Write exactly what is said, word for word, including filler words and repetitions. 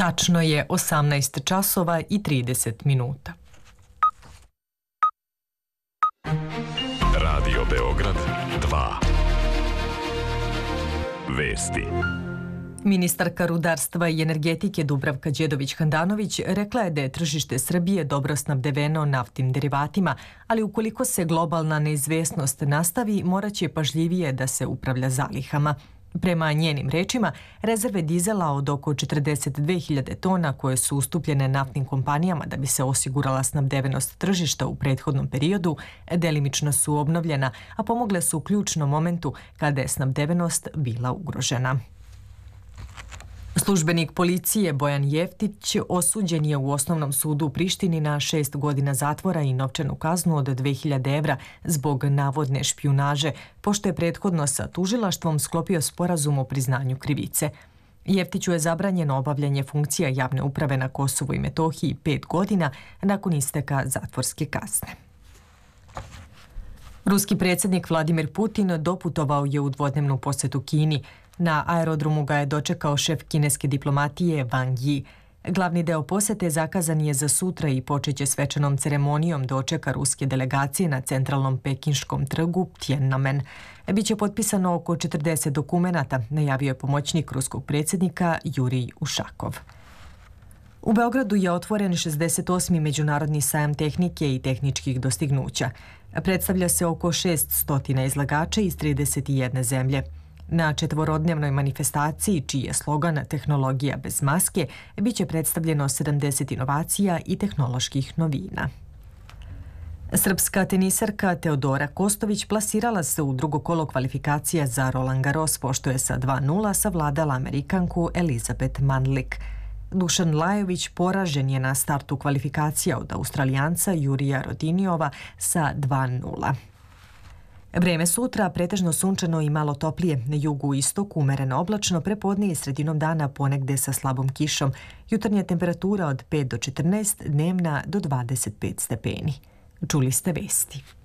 Tačno je osamnaest časova i trideset minuta. Radio Beograd dva. Vesti. Ministarka rudarstva i energetike Dubravka Đedović-Handanović rekla je da je tržište Srbije dobro snabdeveno naftnim derivatima, ali ukoliko se globalna neizvesnost nastavi, morat će pažljivije da se upravlja zalihama. Prema njenim rečima, rezerve dizela od oko četrdeset dve hiljade tona koje su ustupljene naftnim kompanijama da bi se osigurala snabdevenost tržišta u prethodnom periodu, delimično su obnovljena, a pomogle su u ključnom momentu kada je snabdevenost bila ugrožena. Službenik policije Bojan Jeftić osuđen je u Osnovnom sudu u Prištini na šest godina zatvora i novčanu kaznu od dve hiljade evra zbog navodne špijunaže, pošto je prethodno sa tužilaštvom sklopio sporazum o priznanju krivice. Jeftiću je zabranjeno obavljanje funkcija javne uprave na Kosovu i Metohiji pet godina nakon isteka zatvorske kazne. Ruski predsjednik Vladimir Putin doputovao je u dvodnevnu posjetu Kini. Na aerodromu ga je dočekao šef kineske diplomatije Wang Yi. Glavni deo posete zakazan je za sutra i počeće svečanom ceremonijom dočeka ruske delegacije na centralnom pekinškom trgu Tiananmen. Biće potpisano oko četrdeset dokumenata, najavio je pomoćnik ruskog predsjednika Jurij Ušakov. U Beogradu je otvoren šezdeset osmi Međunarodni sajam tehnike i tehničkih dostignuća. Predstavlja se oko šeststo izlagača iz trideset jedne zemlje. Na četvorodnevnoj manifestaciji, čiji je slogan Tehnologija bez maske, biće predstavljeno sedamdeset inovacija i tehnoloških novina. Srpska tenisarka Teodora Kostović plasirala se u drugo kolo kvalifikacija za Roland Garros, pošto je sa dva nula savladala Amerikanku Elizabeth Mandlik. Dušan Lajović poražen je na startu kvalifikacija od Australijanca Jurija Rodinijova sa dva nula. Vreme sutra pretežno sunčano i malo toplije, na jugu i istoku umereno oblačno, prepodne i sredinom dana ponegde sa slabom kišom. Jutarnja temperatura od pet do četrnaest, dnevna do dvadeset pet stepeni. Čuli ste vesti.